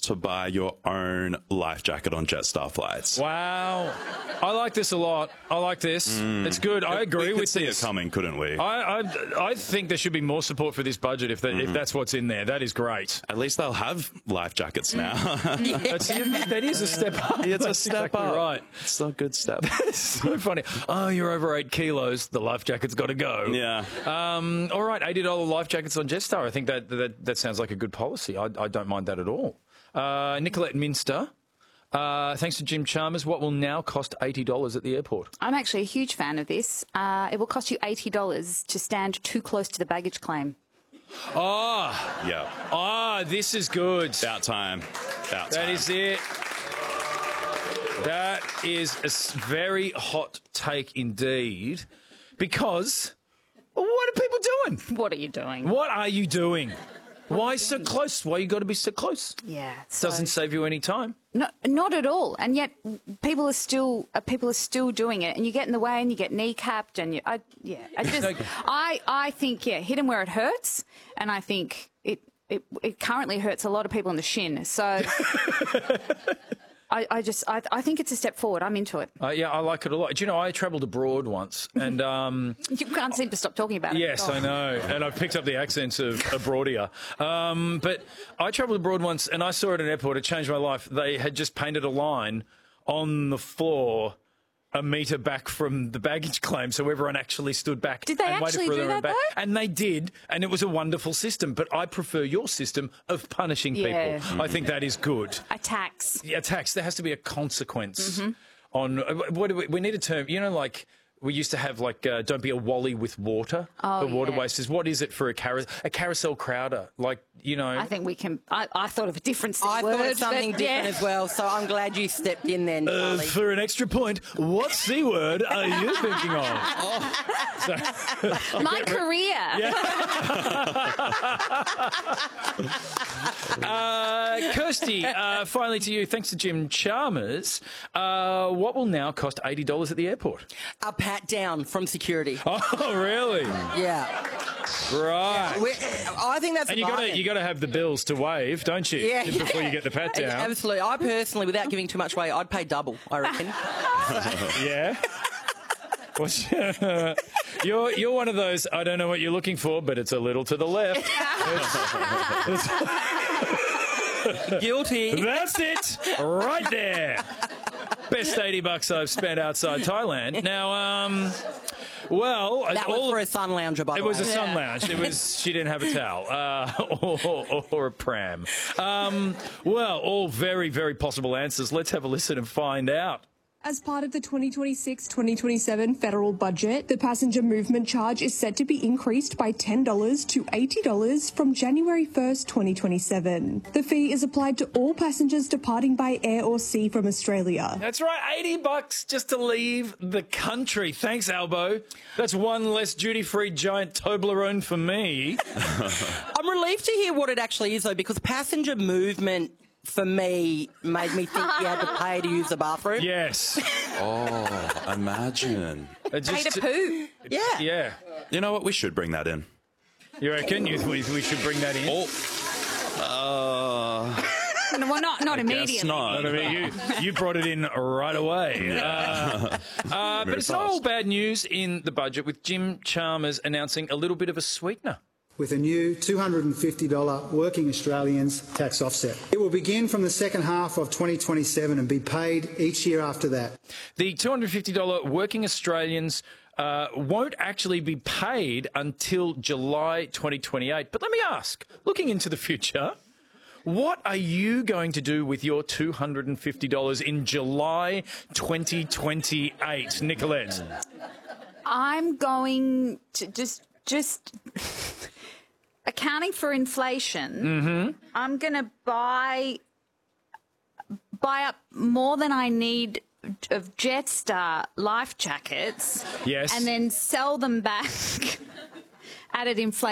to buy your own life jacket on Jetstar flights. Wow. I like this a lot. I like this. It's good. I agree we could with see this. it coming, couldn't we? I think there should be more support for this budget if that's what's in there. That is great. At least they'll have life jackets now. That is a step up. It's a That's step exactly up. right. It's a good step. It's so funny. Oh, you're over 8 kilos. The life jacket's got to go. Yeah. All right, $80 life jackets on Jetstar. I think that sounds like a good policy. I don't mind that at all. Nicolette Minster. Thanks to Jim Chalmers, what will now cost $80 at the airport? I'm actually a huge fan of this. It will cost you $80 to stand too close to the baggage claim. Oh, Yeah. this is good. About time. That is it. That is a very hot take indeed. Because what are people doing? What are you doing? What are you doing? Why so close? Why you got to be so close? Yeah. Doesn't save you any time. No, not at all. And yet people are still doing it, and you get in the way, and you get kneecapped, and I think hit them where it hurts, and I think it currently hurts a lot of people in the shin. So. I think it's a step forward. I'm into it. Yeah, I like it a lot. Do you know, I travelled abroad once, and you can't seem to stop talking about it. Yes, I know, and I've picked up the accents of abroadia. But I travelled abroad once, and I saw it at an airport. It changed my life. They had just painted a line on the floor a metre back from the baggage claim, so everyone actually stood back. Did they and waited actually for do them that, back. though? And they did, and it was a wonderful system. But I prefer your system of punishing Yeah. people. I think that is good. A tax. Yeah, tax. There has to be a consequence on what do we need a term. You know, like we used to have like don't be a wally with water for water wasters. What is it for a carousel crowder? Like, you know. I think we can. I thought of a different word. I thought of something but different yeah. as well, so I'm glad you stepped in then, Charlie. For an extra point, what C word are you thinking of? My career. Kirsty, finally to you. Thanks to Jim Chalmers. What will now cost $80 at the airport? A pat down from security. Oh, really? Yeah. Right. I think that's And a bargain. you got to have the bills to wave, don't you? Yeah. Before you get the pat down. Absolutely. I personally, without giving too much away, I'd pay double, I reckon. Yeah. You're one of those, I don't know what you're looking for, but it's a little to the left. Guilty. That's it. Right there. Best $80 I've spent outside Thailand. Now, That was for a sun lounger, by the it way. was a sun lounge. She didn't have a towel or a pram. All very, very possible answers. Let's have a listen and find out. As part of the 2026-2027 federal budget, the passenger movement charge is set to be increased by $10 to $80 from January 1st, 2027. The fee is applied to all passengers departing by air or sea from Australia. That's right, $80 just to leave the country. Thanks, Albo. That's one less duty-free giant Toblerone for me. I'm relieved to hear what it actually is, though, because passenger movement, for me, made me think you had to pay to use the bathroom. Yes. Oh, imagine. Pay to poo. Yeah. Yeah. You know what? We should bring that in. You reckon we should bring that in? No, well, not immediately. Guess not. I mean, you brought it in right away. But it's not all bad news in the budget, with Jim Chalmers announcing a little bit of a sweetener. With a new $250 Working Australians tax offset. It will begin from the second half of 2027 and be paid each year after that. The $250 Working Australians won't actually be paid until July 2028. But let me ask, looking into the future, what are you going to do with your $250 in July 2028, Nicolette? I'm going to just accounting for inflation. I'm going to buy up more than I need of Jetstar life jackets. Yes. And then sell them back at an inflation.